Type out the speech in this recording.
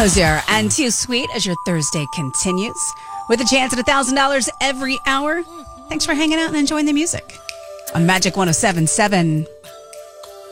Hozier and Too Sweet as your Thursday continues with a chance at $1,000 every hour. Thanks for hanging out and enjoying the music on Magic 107.7.